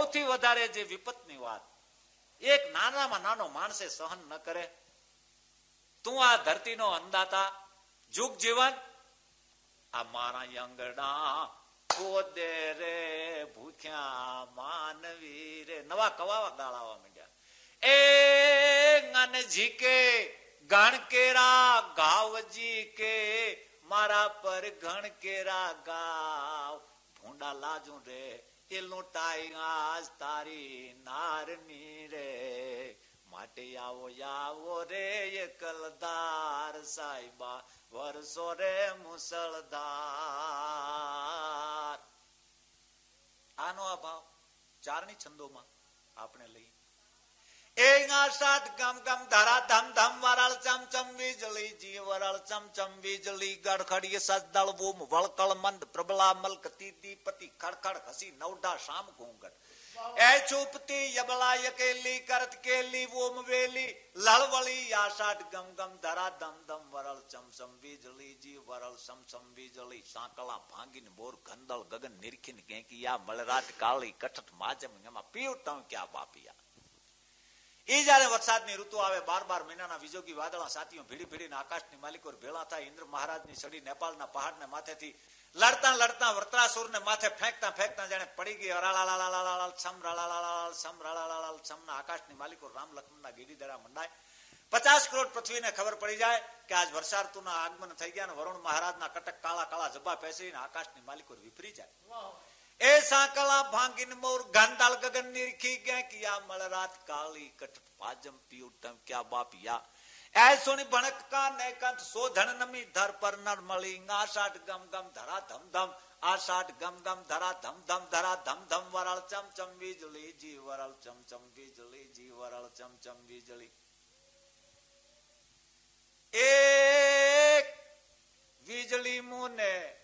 સૌથી વધારે જે વિપતની વાત એક નાનામાં નાનો માણસે સહન ન કરે. તું આ ધરતીનો અંદાતા, જુગ જીવન, આ મારા યંગડા કોદે રે ભૂખ્યા માનવી રે, નવા કવાવા ગાળાવા માંડ્યા. એ ગાનજી કે ગણ કેરા ગાવજી કે મારા પર ઘણ કેરા ગાવ, ભૂંડા લાજુ રે એ લૂંટાઈ આજ તારી નારની રે, માટે આવો આવો રે એકલદાર સાહેબા વરસો રે મુસળધાર. આનો આ ભાવ ચારણી છંદોમાં આપણે લઈએ. એ સાત ગમ ગમ ધરા ધમ ધમ વરાળ ચમચમ વીજળી જી વરાળ ચમચમ વીજળી ગડખડીએ સજદળ બૂમ વળકળ મંદ પ્રબલા મલકતી દીપતિ ખડખડ હસી નવડા શામ ઘૂંઘટ. એ ચૂપતી યબલા યકેલી કરત કેલી ઓમ વેલી લળવળી આષાઢ ગમ ગમ ધરા ધમ ધમ વરળ ચમચમ વીજળી જી વરળ સમસમ વીજળી સાંકળા ભાંગીને બોર ગંદળ ગગન નિરખીને ગેંકિયા મળરાત કાળી કઠઠ માજમ એમાં પીવ ટંક્યા બાપિયા. એ જયારે વરસાદની ઋતુ આવે, 12 મહિનાના વિજોગી વાદળા સાથીઓ ભીડી ભીડીને આકાશની માલિકો ભેળા થાય. ઇન્દ્ર મહારાજની છડી નેપાળના પહાડને માથેથી લડતા લડતા વર્ત્રાસુરને માથે ફેંકતા ફેંકતા જાણે પડી ગઈ. રાળાલાલાલાલાલ છમ રાળાલાલાલ છમ રાળાલાલાલ છમના આકાશની માલિકો રામ લક્ષ્મણના ગીડીદરા મંડાય. 50 કરોડ પૃથ્વીને ખબર પડી જાય કે આજ વર્ષા ઋતુના આગમન થઈ ગયા. વરુણ મહારાજના કટક કાળા કાળા જબ્બા પેસીને આકાશની માલિકો વિફરી જાય. એ સાંકળા ભાંગીને મોર ગાંડાલ ગગન નિરખી ગેંકિયા મળરાત કાળી કઠ પાજમ પીઉ ટંક્યા બાપિયા. એ સોની ભણક કાને કંઠ સોધણ નમી ધર પર નર મળી આષાઢ ગમ ગમ ધરા ધમ ધમ આષાઢ ગમ ગમ ધરા ધમ ધમ ધરા ધમ ધમ વરાળ ચમચમ વીજળી જી વરાળ ચમચમ વીજળી જી વરાળ ચમચમ વીજળી. એક વીજળી મુને